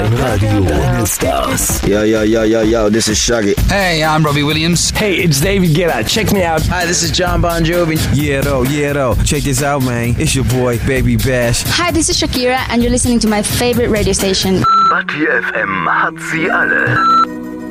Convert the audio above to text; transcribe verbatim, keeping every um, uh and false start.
Dein Radio. Deine Stars. Yo, yo, yo, yo, yo, this is Shaggy. Hey, I'm Robbie Williams. Hey, it's David Guetta. Check me out. Hi, this is John Bon Jovi. Yeah, though, yeah, though. Check this out, man. It's your boy, Baby Bash. Hi, this is Shakira, and you're listening to my favorite radio station. Batty F M hat sie alle.